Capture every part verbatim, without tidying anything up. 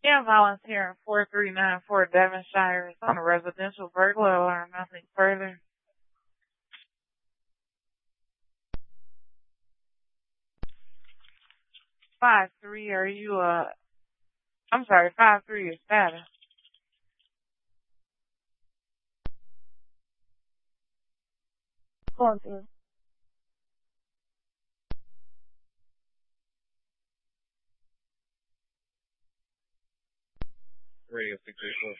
Yeah, volunteering four three nine four Devonshire. It's on a residential burglar alarm. Nothing further. Five three. Are you uh? I'm sorry. Five three is status. Going through. Radio six eighty-four.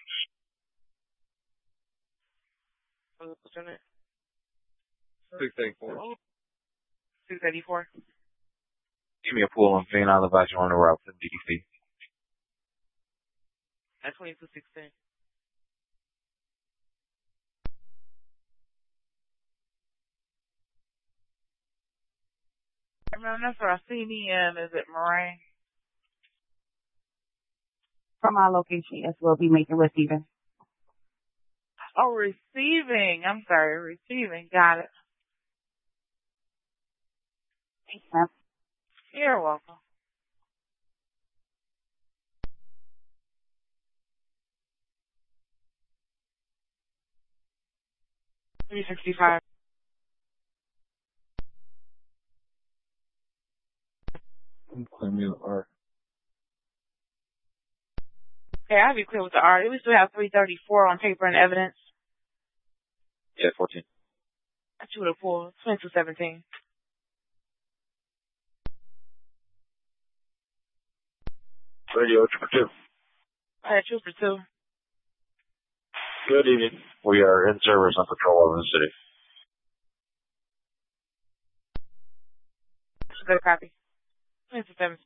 What's your name? six eighty-four. Six eighty four. Give me a pull on Fane. I'll advise you on the route to D C. At twenty two sixteen. Remember, that's where I see me in. Is it Moraine? From our location, yes, we'll be making receiving. Oh, receiving. I'm sorry, receiving. Got it. Thanks, ma'am. You're welcome. three sixty-five. Claim you are. Okay, I'll be clear with the R. We still have three thirty-four on paper and evidence. Yeah, fourteen. I should have pulled twenty-two seventeen. Radio Trooper two. I had trooper two. Good evening. We are in service on patrol over the city. Good copy. twenty-two seventeen.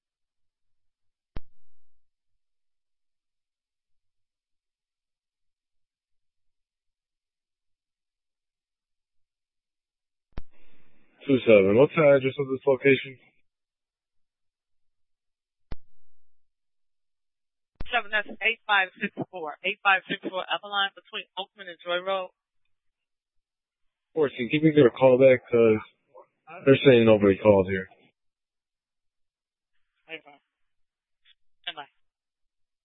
Two seven. What's the address of this location? Seven, that's eight five six four. eight five six four Eveline between Oakman and Joy Road. fourteen. Can you get a call back? Because they're saying nobody called here.